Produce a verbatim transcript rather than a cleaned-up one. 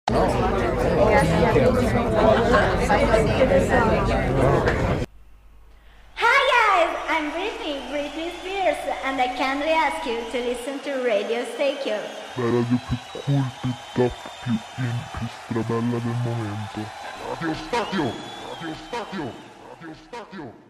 Hi guys, I'm Britney, Britney Spears, and I kindly ask you to listen to Radio Stakio. La radio più cool, più top, più in, più strabella del momento. Radio Stadio! Radio Stadio! Radio Stadio!